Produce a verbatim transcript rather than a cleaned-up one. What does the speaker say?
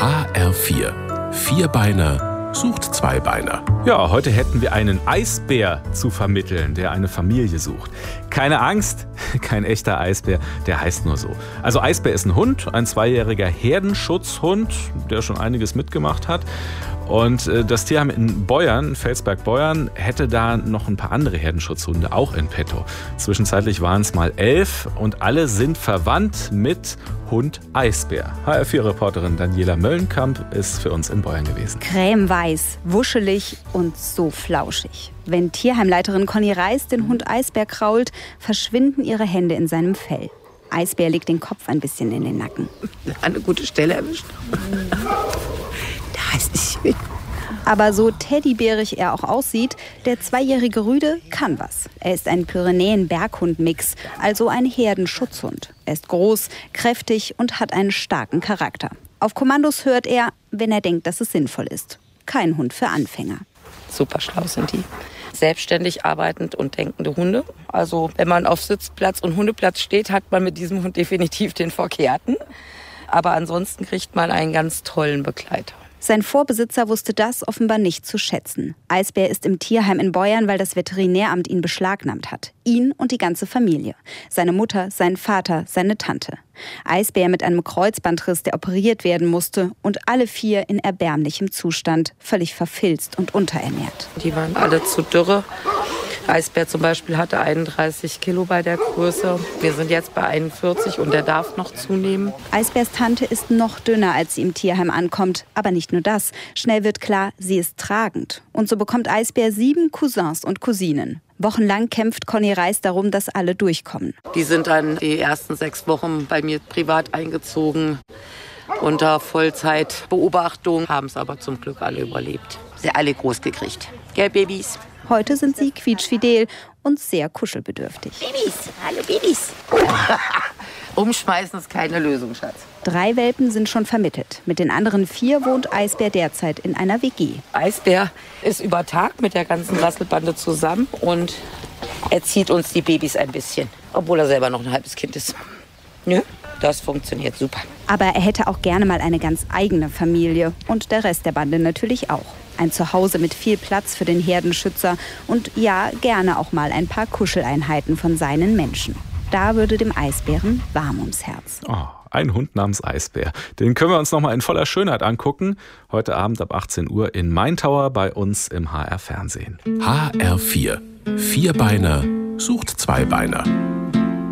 H R vier. Vierbeiner sucht Zweibeiner. Ja, heute hätten wir einen Eisbär zu vermitteln, der eine Familie sucht. Keine Angst, kein echter Eisbär, der heißt nur so. Also Eisbär ist ein Hund, ein zweijähriger Herdenschutzhund, der schon einiges mitgemacht hat. Und das Tierheim in Beuern, Felsberg-Beuern, hätte da noch ein paar andere Herdenschutzhunde auch in petto. Zwischenzeitlich waren es mal elf und alle sind verwandt mit Hund Eisbär. H R vier-Reporterin Daniela Möllenkamp ist für uns in Beuern gewesen. Cremeweiß, wuschelig und so flauschig. Wenn Tierheimleiterin Conny Reis den Hund Eisbär krault, verschwinden ihre Hände in seinem Fell. Eisbär legt den Kopf ein bisschen in den Nacken. Eine gute Stelle erwischt. Da ist es. Aber so teddybärig er auch aussieht, der zweijährige Rüde kann was. Er ist ein Pyrenäen-Berghund-Mix, also ein Herdenschutzhund. Er ist groß, kräftig und hat einen starken Charakter. Auf Kommandos hört er, wenn er denkt, dass es sinnvoll ist. Kein Hund für Anfänger. Super schlau sind die. Selbstständig arbeitend und denkende Hunde. Also wenn man auf Sitzplatz und Hundeplatz steht, hat man mit diesem Hund definitiv den Verkehrten. Aber ansonsten kriegt man einen ganz tollen Begleiter. Sein Vorbesitzer wusste das offenbar nicht zu schätzen. Eisbär ist im Tierheim in Beuern, weil das Veterinäramt ihn beschlagnahmt hat. Ihn und die ganze Familie. Seine Mutter, sein Vater, seine Tante. Eisbär mit einem Kreuzbandriss, der operiert werden musste. Und alle vier in erbärmlichem Zustand, völlig verfilzt und unterernährt. Die waren alle zu dürre. Eisbär zum Beispiel hatte einunddreißig Kilo bei der Größe. Wir sind jetzt bei einundvierzig und der darf noch zunehmen. Eisbärs Tante ist noch dünner, als sie im Tierheim ankommt. Aber nicht nur das. Schnell wird klar, sie ist tragend. Und so bekommt Eisbär sieben Cousins und Cousinen. Wochenlang kämpft Conny Reis darum, dass alle durchkommen. Die sind dann die ersten sechs Wochen bei mir privat eingezogen. Unter Vollzeitbeobachtung, haben es aber zum Glück alle überlebt. Sie alle groß gekriegt. Gell, Babys? Heute sind sie quietschfidel und sehr kuschelbedürftig. Babys, hallo Babys. Umschmeißen ist keine Lösung, Schatz. Drei Welpen sind schon vermittelt. Mit den anderen vier wohnt Eisbär derzeit in einer W G. Eisbär ist über Tag mit der ganzen Rasselbande zusammen und erzieht uns die Babys ein bisschen. Obwohl er selber noch ein halbes Kind ist. Nö, das funktioniert super. Aber er hätte auch gerne mal eine ganz eigene Familie. Und der Rest der Bande natürlich auch. Ein Zuhause mit viel Platz für den Herdenschützer und ja, gerne auch mal ein paar Kuscheleinheiten von seinen Menschen. Da würde dem Eisbären warm ums Herz. Oh, ein Hund namens Eisbär. Den können wir uns noch mal in voller Schönheit angucken. Heute Abend ab achtzehn Uhr in Maintower bei uns im H R Fernsehen. H R vier. Vierbeiner sucht Zweibeiner.